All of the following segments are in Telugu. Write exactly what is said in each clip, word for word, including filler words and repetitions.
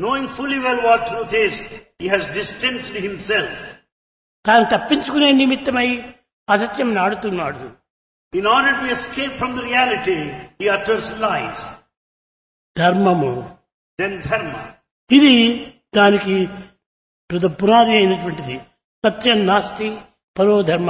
Knowing fully well what truth is, he has distanced himself. తాను తప్పించుకునే నిమిత్తమై అసత్యం నాడుతున్నాడు. In order to escape from the reality, he utters lies. ధర్మము Then dharma. ఇది దానికి పుద- పునాది అయినటువంటిది. సత్యం నాస్తి పరో ధర్మ.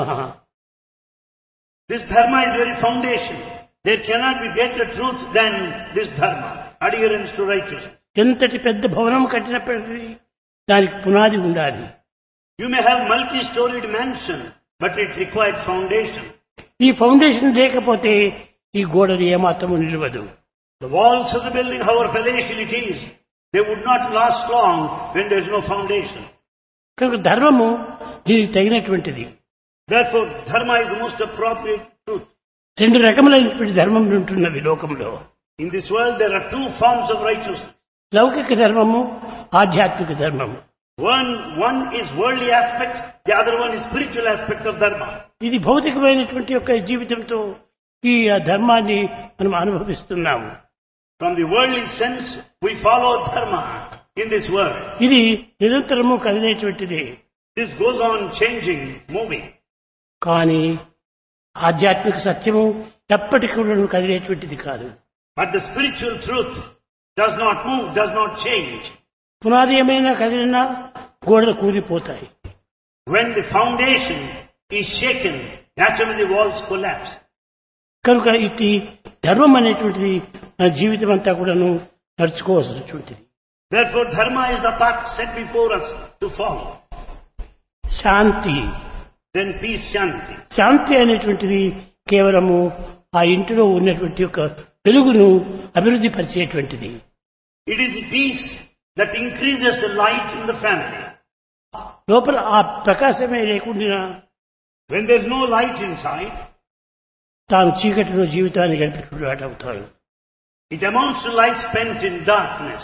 This dharma is very foundation. There cannot be greater truth than this dharma, adherence to righteousness. ఎంతటి పెద్ద భవనం కట్టినప్పటికీ దానికి పునాది ఉండాలి. You may have multi-storied mansion, but it requires foundation. ఈ ఫౌండేషన్ లేకపోతే ఈ గోడలు ఏమాత్రము నిలవదు. The walls of the building, however palatial it is, they would not last long when there is no foundation. కనుక ధర్మము దీనికి తగినటువంటిది. Therefore, dharma is the most appropriate truth. రెండు రకములైనటువంటి ధర్మములు ఉంటున్నవి లోకంలో. In this world, there are two forms of righteousness. లౌకిక ధర్మము, ఆధ్యాత్మిక ధర్మము. One, one is worldly aspect, the other one is spiritual aspect of dharma. ఇది భౌతికమైనటువంటి యొక్క జీవితంతో ఈ ధర్మాన్ని మనం అనుభవిస్తున్నాము. From the worldly sense, we follow dharma in this world. ఇది నిరంతరము కదిలేటువంటిది. This goes on changing, moving. కానీ ఆధ్యాత్మిక సత్యము ఎప్పటికీ కూడా కదిలేటువంటిది కాదు. But the spiritual truth does not move, does not change. పునాది ఏమైనా కదిలినా గోడలు కూలిపోతాయి. When the foundation is shaken, naturally the walls collapse. కనుక ఇటు ధర్మం అనేటువంటిది మన జీవితం అంతా కూడాను నడుచుకోవాల్సినటువంటిది. Therefore, dharma is the path set before us to follow. Shanti Then peace, shanti. శాంతి అనేటువంటిది కేవలము ఆ ఇంటిలో ఉన్నటువంటి యొక్క వెలుగును అభివృద్ధి పరిచేటువంటిది. It is the peace that increases the light in the family. లోపల ఆ ప్రకాశమే లేకుండా When there is no light inside, తాను చీకటిలో జీవితాన్ని గడిపేటువంటి అవుతాడు. it amounts to life spent in darkness.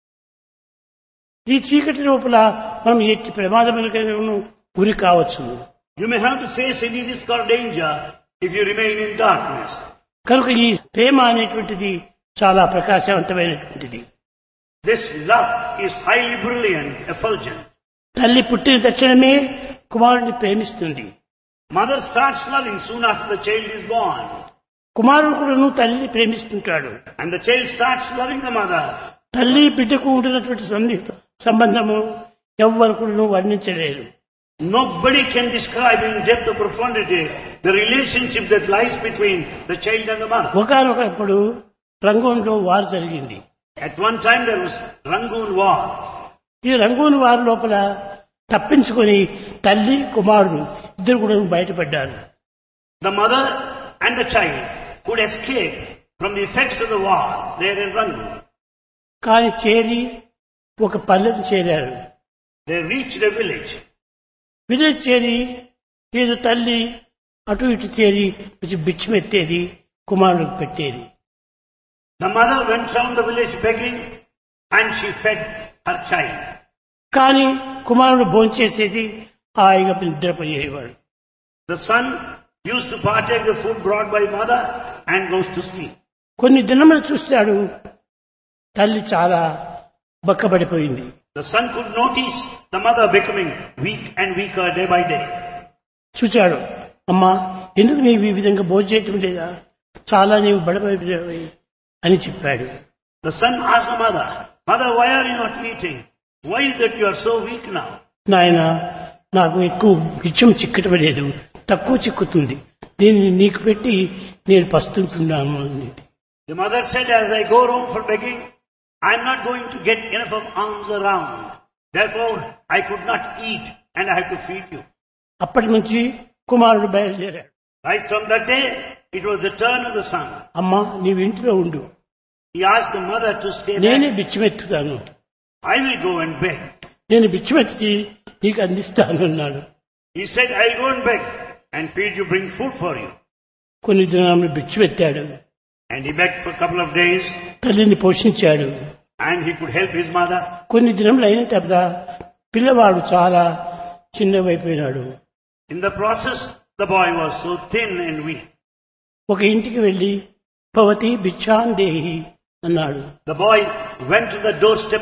ఈ చీకటి లోపల మనం ఎట్టి ప్రమాదములకైనా గురి కావచ్చు. You may have to face any risk or danger if you remain in darkness. కనుక ఈ ప్రేమ అనేటువంటిది చాలా ప్రకాశవంతమైనటువంటిది. This love is highly brilliant, effulgent. తల్లి పుట్టిన తక్షణమే కుమారుడిని ప్రేమిస్తుంది. Mother starts loving soon after the child is born. కుమారుడు కూడాను తల్లిని ప్రేమిస్తుంటాడు. And the child starts loving the mother. తల్లి బిడ్డకు ఉంటున్నటువంటి సన్నిహిత సంబంధము ఎవ్వరు కూడాను వర్ణించలేరు. Nobody can describe in depth or profundity the relationship that lies between the child and the mother. ఒకనొకప్పుడు రంగూన్లో వారు జరిగింది. At one time there was Rangoon war. ఈ రంగూన్ వారి లోపల తప్పించుకొని తల్లి కుమారుడు ఇద్దరు కూడా బయటపడ్డారు. The mother and the child could escape from the effects of the war there in Rangoon. కానీ చేరి ఒక పల్లెను చేరారు. They reached a village. Village చేరి ఏదో తల్లి అటు ఇటు చేరి కొంచెం బిచ్చమెత్తేది, కుమారుడికి పెట్టేది. The mother went round the village begging and she fed her child. కానీ కుమారుడు భోంచేసేది, హాయిగా నిద్రపోయేవాడు. The son used to partake the food brought by mother and goes to sleep. కొన్ని దినములు చూస్తాడు, తల్లి చాలా బక్కబడిపోయింది. The son could notice the mother becoming weak and weaker day by day. చూచాడు, అమ్మా ఎందుకు నీవు ఈ విధంగా భోజనం చేయటం లేదా, చాలా నీవు బడబడిపోయావు అని చెప్పాడు. The son asked the mother, Mother, why are you not eating? Why is that you are so weak now? నాయన, నాకు ఎక్కువ బిచ్చం చిక్కటం లేదు, తక్కువ చిక్కుతుంది, దీన్ని నీకు పెట్టి నేను పస్తుంటున్నాను అని. The mother said, as I go round for begging, I am not going to get enough of alms around. Therefore, I could not eat and I have to feed you. అప్పటి నుంచి కుమారుడు బయలుదేరాడు. Right from that day, it was the turn of the son. అమ్మా నీవు ఇంటిలో ఉండు, He asked the mother to stay నేనే back. బిచ్చమెత్తుతాను, I will go and beg. నేను బిచ్చమెత్తి నీకు అందిస్తాను అన్నాడు. He said, I will go and beg and feed you, bring food for you. కొన్ని దినాలు బిచ్చమెత్తాడు, And he begged for a couple of days తల్లిని పోషించాడు. and he could help his mother. కొన్ని దినములు అయిన తర్వాత పిల్లవాడు చాలా చిన్నవైపోయినాడు. In the process, the boy was so thin and weak. ఒక ఇంటికి వెళ్లి భవతి భిక్షాం దేహి అన్నాడు. The boy went to the doorstep